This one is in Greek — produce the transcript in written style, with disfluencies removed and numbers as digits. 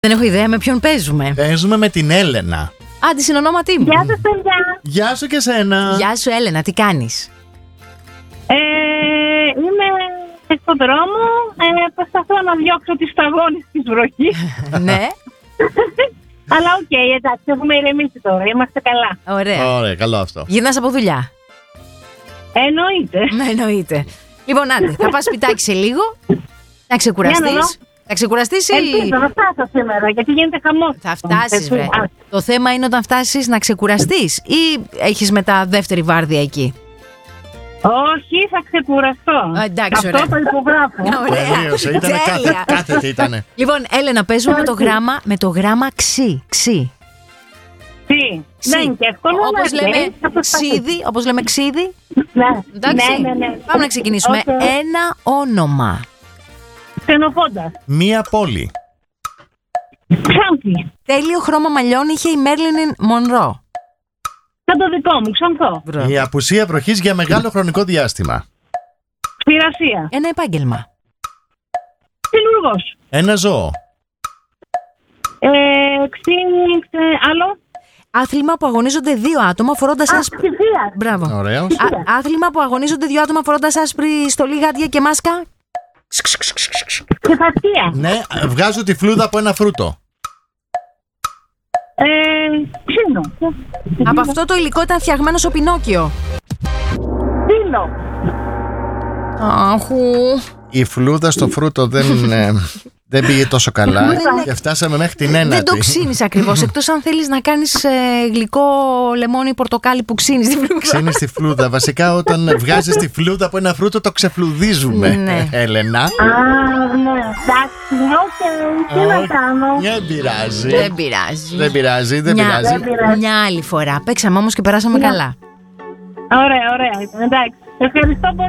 Δεν έχω ιδέα με ποιον παίζουμε. Παίζουμε με την Έλενα. Άντε, συνονόματί μου. Γεια σας, παιδιά. Γεια σου και σένα. Γεια σου, Έλενα, τι κάνεις? Είμαι στον δρόμο. Προσπαθώ να διώξω τις σταγόνες της βροχής. Ναι. Αλλά οκ, εντάξει, έχουμε ηρεμήσει τώρα. Είμαστε καλά. Ωραία. Ωραία, καλό αυτό. Γυρνάς από δουλειά? Εννοείται. Ναι, εννοείται. Λοιπόν, άντε, θα πας σπιτάκι σε λίγο. Να ξεκουραστείς. Θα ξεκουραστείς ή... Ελπίζω να φτάσω σήμερα, γιατί γίνεται χαμός. Θα φτάσεις, βρε. Το θέμα είναι όταν φτάσεις να ξεκουραστείς ή έχεις μετά δεύτερη βάρδια εκεί? Όχι, θα ξεκουραστώ. Εντάξει, αυτό ωραία. το υπογράφω. Ωραία. Τελείωσε, ήτανε Τέλεια. κάθετη ήτανε. Λοιπόν, Έλενα, παίζουμε με το γράμμα ξι. Ξι. Τι, δεν είναι και εύκολο. Όπως αλλά λέμε θα προσπαθήσω. ξίδι, όπως λέμε ξίδι. Ναι, Εντάξει. ναι. Πάμε να ξεκινήσουμε. Okay. Ένα όνομα. Ξενοφώντας. Μία πόλη. Ξάνθη. Τέλειο χρώμα μαλλιών είχε η Μέρλιν Μονρό. Σαν το δικό μου, Ξανθό. Η απουσία βροχής για μεγάλο χρονικό διάστημα. Ξηρασία. Ένα επάγγελμα. Ξυλουργός. Ένα ζώο. Άλλο. Άθλημα που αγωνίζονται δύο άτομα φορώντας άσπρη. Ψηφία. Μπράβο. Ωραίος. Άθλημα που αγωνίζονται δύο άτομα φορώντας άσπρη στολή, γάντια και μάσκα. Ξεφαστία. Ναι, βγάζω τη φλούδα από ένα φρούτο. Ξύνο. Από αυτό το υλικό ήταν φτιαγμένος ο Πινόκιο. Ξύνο. Αχου. Η φλούδα στο φρούτο δεν πήγε τόσο καλά και φτάσαμε μέχρι την ένατη. Δεν το ξύνεις ακριβώς, εκτός αν θέλεις να κάνεις γλυκό λεμόνι πορτοκάλι που ξύνεις τη φλούδα. Ξύνεις τη φλούδα. Βασικά όταν βγάζεις τη φλούδα από ένα φρούτο το ξεφλουδίζουμε, Ναι. Έλενα. Ναι. Εντάξει, οκ. Τι να κάνω. Δεν πειράζει. Δεν πειράζει. Δεν πειράζει. Μια άλλη φορά. Παίξαμε όμως και περάσαμε καλά. Ωραία. Εντάξει. Ευχαριστώ πολύ.